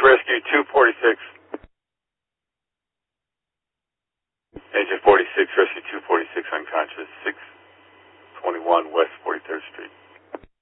Rescue 246. Agent 46, Rescue 246, unconscious, 621 West